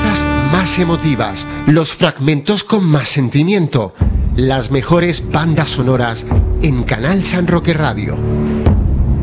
piezas más emotivas, los fragmentos con más sentimiento, las mejores bandas sonoras en Canal San Roque Radio.